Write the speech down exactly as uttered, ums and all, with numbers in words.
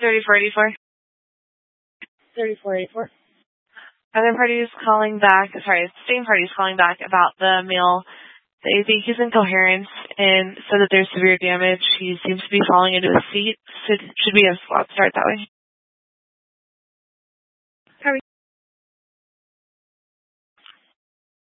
thirty-four eighty-four. thirty-four eighty-four. Other parties calling back, sorry, same parties calling back about the male. They think he's incoherent and said that there's severe damage. He seems to be falling into his seat. Should, should we have Scott start that way?